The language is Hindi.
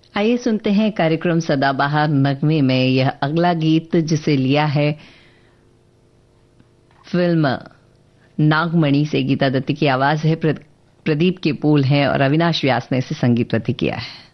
आइए सुनते हैं कार्यक्रम सदाबहार नगमे में यह अगला गीत, जिसे लिया है फिल्म नागमणि से। गीता दत्ती की आवाज है, प्रदीप के पोल है और अविनाश व्यास ने इसे संगीतबद्ध किया है।